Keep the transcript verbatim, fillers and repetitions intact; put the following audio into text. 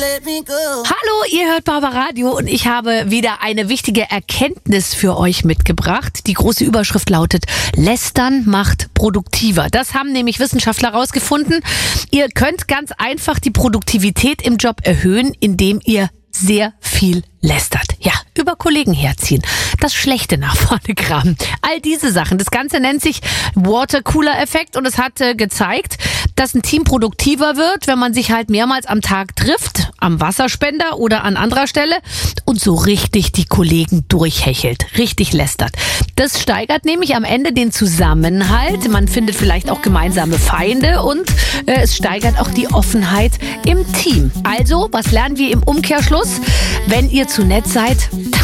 Hallo, ihr hört Barbaradio und ich habe wieder eine wichtige Erkenntnis für euch mitgebracht. Die große Überschrift lautet: Lästern macht produktiver. Das haben nämlich Wissenschaftler herausgefunden. Ihr könnt ganz einfach die Produktivität im Job erhöhen, indem ihr sehr viel lästert. Ja, über Kollegen herziehen. Das Schlechte nach vorne graben. All diese Sachen. Das Ganze nennt sich Water-Cooler-Effekt und es hat äh, gezeigt, dass ein Team produktiver wird, wenn man sich halt mehrmals am Tag trifft, am Wasserspender oder an anderer Stelle und so richtig die Kollegen durchhechelt, richtig lästert. Das steigert nämlich am Ende den Zusammenhalt. Man findet vielleicht auch gemeinsame Feinde und äh, es steigert auch die Offenheit im Team. Also, was lernen wir im Umkehrschluss? Wenn ihr zu nett seid,